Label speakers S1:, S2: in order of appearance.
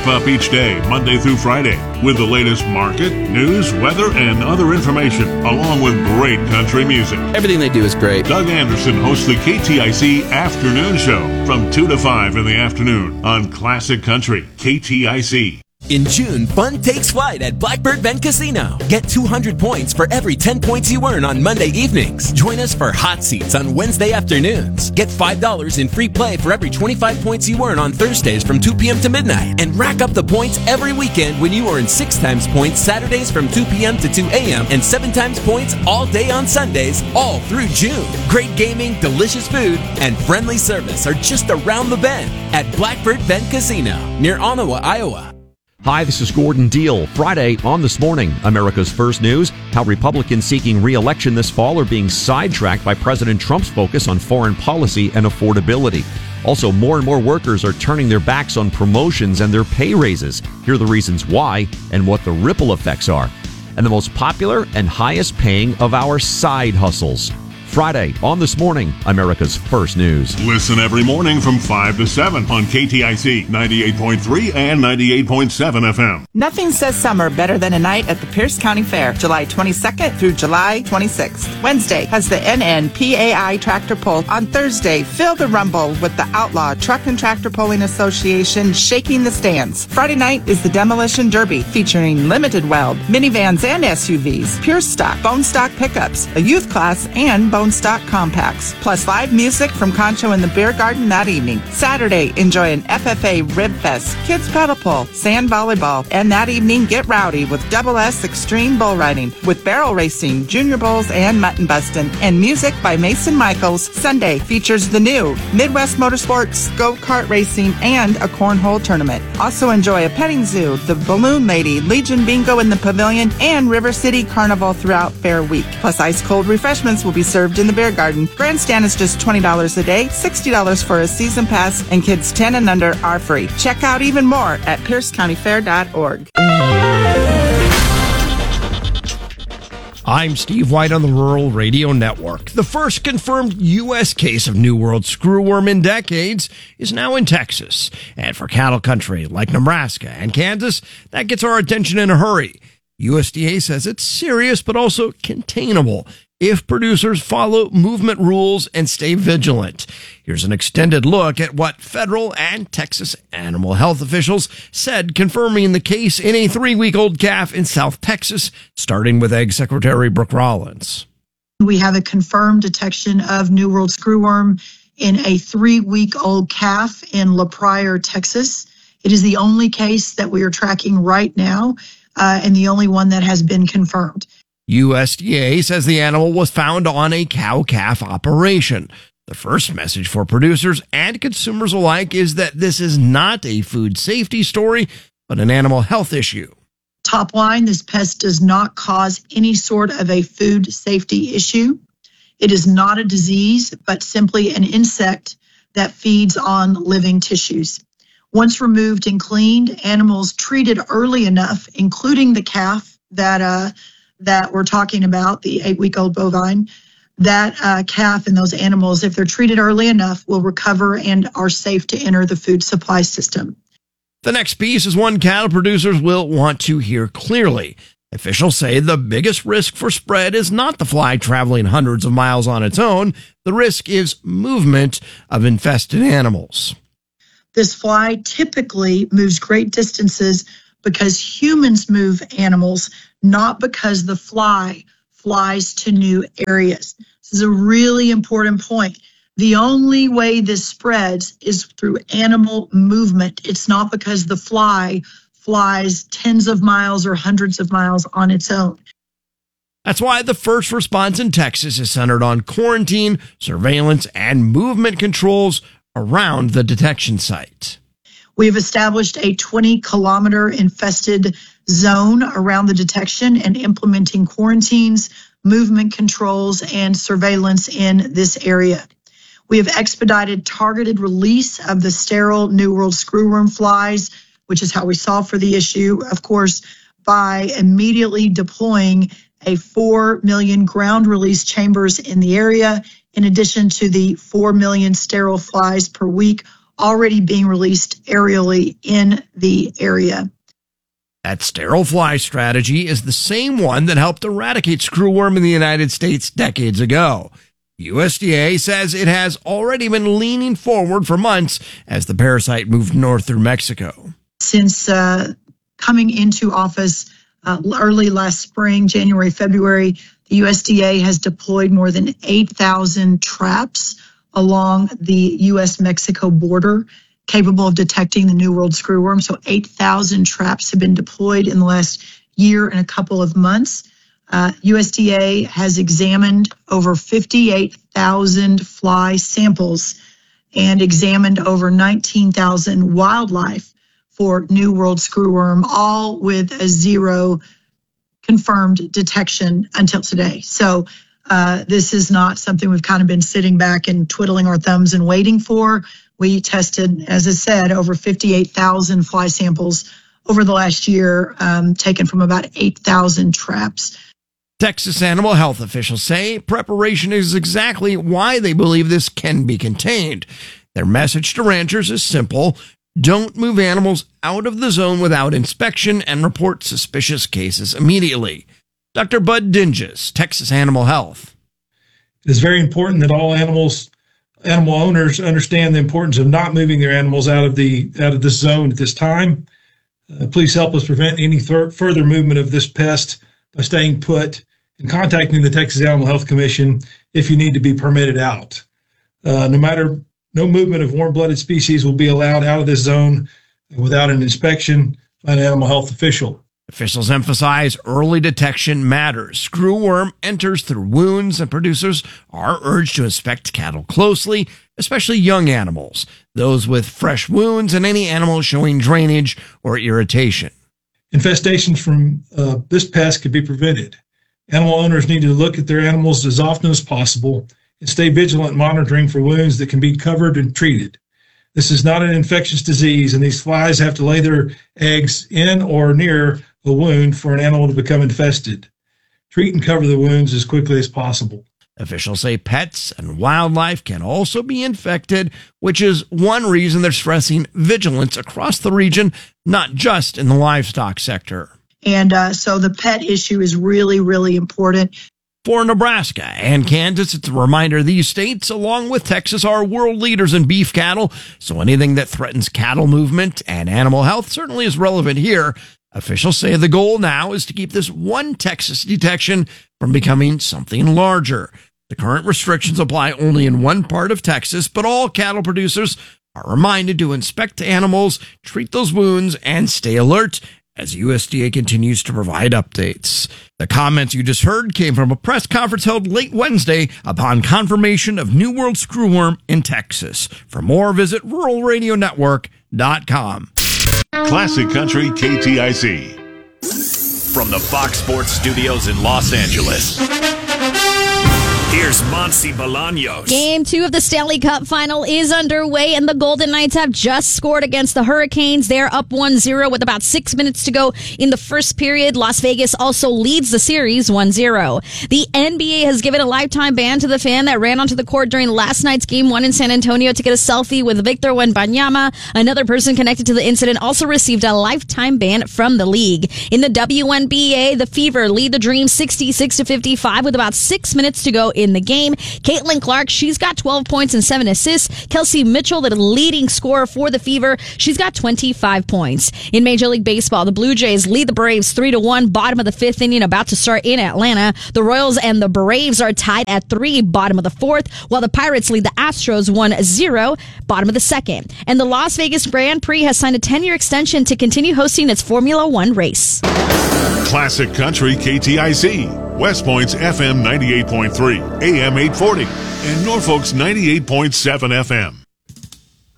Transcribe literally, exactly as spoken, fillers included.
S1: wrap up each day, Monday through Friday, with the latest market, news, weather, and other information, along with great country music.
S2: Everything they do is great.
S1: Doug Anderson hosts the K T I C Afternoon Show from two to five in the afternoon on Classic Country, K T I C.
S3: In June, fun takes flight at Blackbird Vent Casino. Get two hundred points for every ten points you earn on Monday evenings. Join us for hot seats on Wednesday afternoons. Get five dollars in free play for every twenty-five points you earn on Thursdays from two p.m. to midnight. And rack up the points every weekend when you earn six times points Saturdays from two p.m. to two a.m. and seven times points all day on Sundays, all through June. Great gaming, delicious food, and friendly service are just around the bend at Blackbird Vent Casino near Ottawa, Iowa.
S4: Hi, this is Gordon Deal. Friday on This Morning, America's First News, how Republicans seeking re-election this fall are being sidetracked by President Trump's focus on foreign policy and affordability. Also, more and more workers are turning their backs on promotions and their pay raises. Here are the reasons why and what the ripple effects are. And the most popular and highest paying of our side hustles. Friday on This Morning, America's First News.
S1: Listen every morning from five to seven on K T I C ninety-eight point three and ninety-eight point seven F M.
S5: Nothing says summer better than a night at the Pierce County Fair, July twenty-second through July twenty-sixth. Wednesday has the N N P A I Tractor Pull. On Thursday, feel the rumble with the Outlaw Truck and Tractor Pulling Association shaking the stands. Friday night is the Demolition Derby featuring limited weld, minivans and S U Vs, pure stock, bone stock pickups, a youth class, and bone stock compacts, plus live music from Concho in the Beer Garden that evening. Saturday, enjoy an F F A Rib Fest, kids pedal pull, sand volleyball, and that evening get rowdy with Double S Extreme Bull Riding with barrel racing, junior bulls, and mutton bustin', and music by Mason Michaels. Sunday features the new Midwest Motorsports, go-kart racing, and a cornhole tournament. Also enjoy a petting zoo, the Balloon Lady, Legion Bingo in the Pavilion, and River City Carnival throughout Fair Week. Plus ice-cold refreshments will be served in the Beer Garden. Grandstand is just twenty dollars a day, sixty dollars for a season pass, and kids ten and under are free. Check out even more at pierce county fair dot org.
S6: I'm Steve White on the Rural Radio Network. The first confirmed U S case of New World screwworm in decades is now in Texas. And for cattle country like Nebraska and Kansas, that gets our attention in a hurry. U S D A says it's serious but also containable if producers follow movement rules and stay vigilant. Here's an extended look at what federal and Texas animal health officials said confirming the case in a three-week-old calf in South Texas, starting with Ag Secretary Brooke Rollins.
S7: We have a confirmed detection of New World screwworm in a three-week-old calf in La Pryor, Texas. It is the only case that we are tracking right now, uh, and the only one that has been confirmed.
S6: U S D A says the animal was found on a cow-calf operation. The first message for producers and consumers alike is that this is not a food safety story, but an animal health issue.
S7: Top line, this pest does not cause any sort of a food safety issue. It is not a disease, but simply an insect that feeds on living tissues. Once removed and cleaned, animals treated early enough, including the calf that uh, that we're talking about, the eight-week-old bovine, that uh, calf and those animals, if they're treated early enough, will recover and are safe to enter the food supply system.
S6: The next piece is one cattle producers will want to hear clearly. Officials say the biggest risk for spread is not the fly traveling hundreds of miles on its own. The risk is movement of infested animals.
S7: This fly typically moves great distances because humans move animals, not because the fly flies to new areas. This is a really important point. The only way this spreads is through animal movement. It's not because the fly flies tens of miles or hundreds of miles on its own.
S6: That's why the first response in Texas is centered on quarantine, surveillance, and movement controls around the detection site.
S7: We've established a twenty kilometer infested zone around the detection and implementing quarantines, movement controls, and surveillance in this area. We have expedited targeted release of the sterile New World screwworm flies, which is how we solve for the issue, of course, by immediately deploying a four million ground release chambers in the area, in addition to the four million sterile flies per week already being released aerially in the area.
S6: That sterile fly strategy is the same one that helped eradicate screwworm in the United States decades ago. U S D A says it has already been leaning forward for months as the parasite moved north through Mexico.
S7: Since uh, coming into office uh, early last spring, January, February, the U S D A has deployed more than eight thousand traps along the U S Mexico border, capable of detecting the New World screwworm. So eight thousand traps have been deployed in the last year and a couple of months. Uh, U S D A has examined over fifty-eight thousand fly samples and examined over nineteen thousand wildlife for New World screwworm, all with a zero confirmed detection until today. So uh, this is not something we've kind of been sitting back and twiddling our thumbs and waiting for. We tested, as I said, over fifty-eight thousand fly samples over the last year, um, taken from about eight thousand traps.
S6: Texas animal health officials say preparation is exactly why they believe this can be contained. Their message to ranchers is simple. Don't move animals out of the zone without inspection and report suspicious cases immediately. Doctor Bud Dinges, Texas Animal Health.
S2: It is very important that all animals, animal owners understand the importance of not moving their animals out of the out of this zone at this time. Uh, please help us prevent any th- further movement of this pest by staying put and contacting the Texas Animal Health Commission if you need to be permitted out. Uh, no matter, no movement of warm-blooded species will be allowed out of this zone without an inspection by an animal health official.
S6: Officials emphasize early detection matters. Screwworm enters through wounds, and producers are urged to inspect cattle closely, especially young animals, those with fresh wounds, and any animals showing drainage or irritation.
S2: Infestations from uh, this pest could be prevented. Animal owners need to look at their animals as often as possible and stay vigilant monitoring for wounds that can be covered and treated. This is not an infectious disease, and these flies have to lay their eggs in or near a wound for an animal to become infested. Treat and cover the wounds as quickly as possible.
S6: Officials say pets and wildlife can also be infected, which is one reason they're stressing vigilance across the region, not just in the livestock sector.
S7: And uh, so the pet issue is really, really important.
S6: For Nebraska and Kansas, it's a reminder these states, along with Texas, are world leaders in beef cattle, so anything that threatens cattle movement and animal health certainly is relevant here. Officials say the goal now is to keep this one Texas detection from becoming something larger. The current restrictions apply only in one part of Texas, but all cattle producers are reminded to inspect animals, treat those wounds, and stay alert as U S D A continues to provide updates. The comments you just heard came from a press conference held late Wednesday upon confirmation of New World screwworm in Texas. For more, visit rural radio network dot com.
S1: Classic Country K T I C.
S8: From the Fox Sports Studios in Los Angeles, here's Monsi Bolaños.
S9: Game two of the Stanley Cup final is underway, and the Golden Knights have just scored against the Hurricanes. They're up one zero with about six minutes to go in the first period. Las Vegas also leads the series one zero. The N B A has given a lifetime ban to the fan that ran onto the court during last night's game one in San Antonio to get a selfie with Victor Wembanyama. Another person connected to the incident also received a lifetime ban from the league. In the W N B A, the Fever lead the Dream sixty-six to fifty-five with about six minutes to go in the game. Caitlin Clark, she's got twelve points and seven assists. Kelsey Mitchell, the leading scorer for the Fever, she's got twenty-five points. In Major League Baseball, the Blue Jays lead the Braves three to one, bottom of the fifth inning, about to start in Atlanta. The Royals and the Braves are tied at three, bottom of the fourth, while the Pirates lead the Astros one zero, bottom of the second. And the Las Vegas Grand Prix has signed a ten-year extension to continue hosting its Formula One race.
S1: Classic Country K T I C. West Point's F M ninety-eight point three, A M eight forty, and Norfolk's ninety-eight point seven F M.